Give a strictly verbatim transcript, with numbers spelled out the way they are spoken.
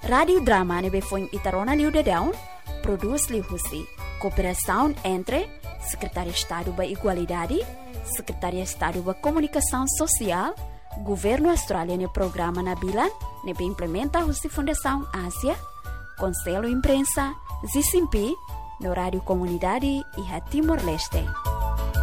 Radio Drama nebe foi Itarona Liu de Down, produz Liu Husi, cooperação entre Secretaria de Estado da Igualdade, Secretaria de Estado da Comunicação Social, Governo Australiano Programa Nabilan, nebe implementa a Fundação Ásia, Conselho Imprensa, Zicimpi, no Rádio Comunidade e a Timor-Leste.